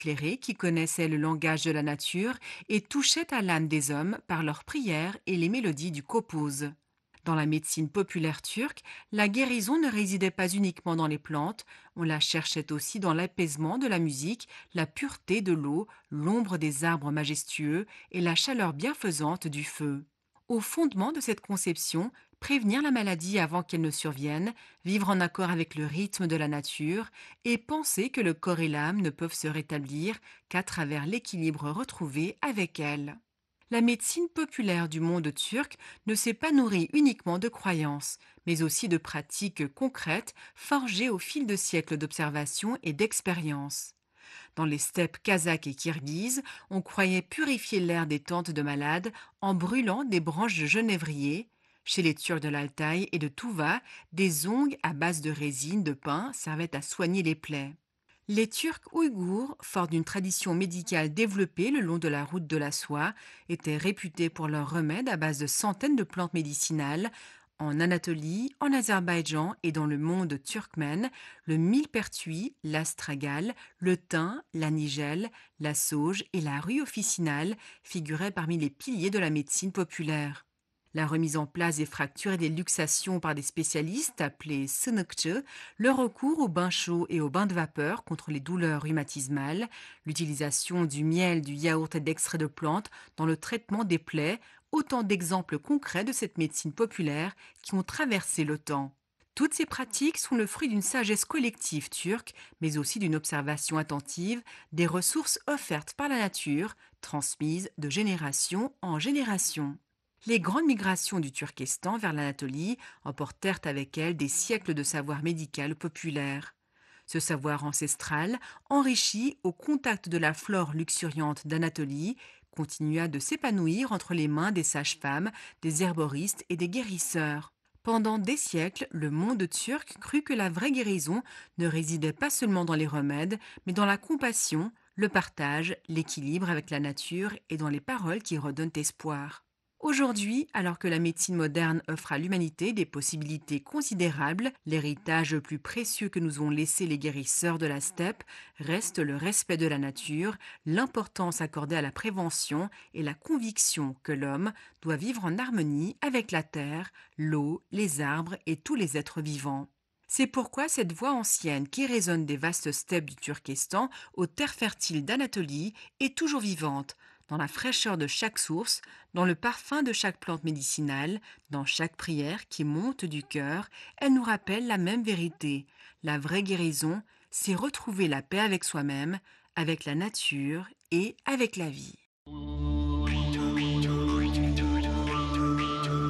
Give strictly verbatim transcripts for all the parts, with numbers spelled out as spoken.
éclairés qui connaissaient le langage de la nature et touchaient à l'âme des hommes par leurs prières et les mélodies du kopuz. Dans la médecine populaire turque, la guérison ne résidait pas uniquement dans les plantes, on la cherchait aussi dans l'apaisement de la musique, la pureté de l'eau, l'ombre des arbres majestueux et la chaleur bienfaisante du feu. Au fondement de cette conception, prévenir la maladie avant qu'elle ne survienne, vivre en accord avec le rythme de la nature et penser que le corps et l'âme ne peuvent se rétablir qu'à travers l'équilibre retrouvé avec elle. La médecine populaire du monde turc ne s'est pas nourrie uniquement de croyances, mais aussi de pratiques concrètes forgées au fil de siècles d'observation et d'expérience. Dans les steppes kazakhes et kirghizes, on croyait purifier l'air des tentes de malades en brûlant des branches de genévrier. Chez les Turcs de l'Altaï et de Touva, des ongles à base de résine de pin servaient à soigner les plaies. Les Turcs ouïghours, forts d'une tradition médicale développée le long de la route de la soie, étaient réputés pour leurs remèdes à base de centaines de plantes médicinales. En Anatolie, en Azerbaïdjan et dans le monde turkmène, le millepertuis, l'astragale, le thym, la nigelle, la sauge et la rue officinale figuraient parmi les piliers de la médecine populaire. La remise en place des fractures et des luxations par des spécialistes appelés sınıkçı, le recours au bain chaud et au bain de vapeur contre les douleurs rhumatismales, l'utilisation du miel, du yaourt et d'extraits de plantes dans le traitement des plaies, autant d'exemples concrets de cette médecine populaire qui ont traversé le temps. Toutes ces pratiques sont le fruit d'une sagesse collective turque, mais aussi d'une observation attentive des ressources offertes par la nature, transmises de génération en génération. Les grandes migrations du Turkestan vers l'Anatolie emportèrent avec elles des siècles de savoir médical populaire. Ce savoir ancestral, enrichi au contact de la flore luxuriante d'Anatolie, continua de s'épanouir entre les mains des sages-femmes, des herboristes et des guérisseurs. Pendant des siècles, le monde turc crut que la vraie guérison ne résidait pas seulement dans les remèdes, mais dans la compassion, le partage, l'équilibre avec la nature et dans les paroles qui redonnent espoir. Aujourd'hui, alors que la médecine moderne offre à l'humanité des possibilités considérables, l'héritage le plus précieux que nous ont laissé les guérisseurs de la steppe reste le respect de la nature, l'importance accordée à la prévention et la conviction que l'homme doit vivre en harmonie avec la terre, l'eau, les arbres et tous les êtres vivants. C'est pourquoi cette voix ancienne qui résonne des vastes steppes du Turkestan aux terres fertiles d'Anatolie est toujours vivante, dans la fraîcheur de chaque source, dans le parfum de chaque plante médicinale, dans chaque prière qui monte du cœur, elle nous rappelle la même vérité. La vraie guérison, c'est retrouver la paix avec soi-même, avec la nature et avec la vie.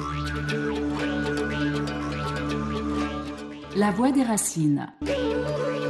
La voix des racines.